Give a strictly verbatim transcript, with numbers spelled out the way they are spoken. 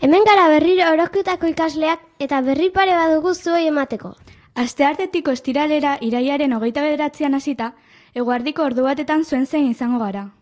Hemen gara berriro horoskutako ikasleak eta berri pare badugu zuei emateko. Asteartetiko ostiralera irailaren hogeita bederatzian hasita, eguerdiko ordu batetan zuen zein izango gara.